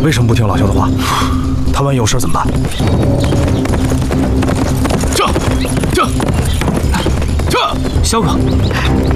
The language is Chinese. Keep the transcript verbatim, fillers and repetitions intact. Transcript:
为什么不听老肖的话？他万一有事怎么办？ 这，这，这， 肖哥。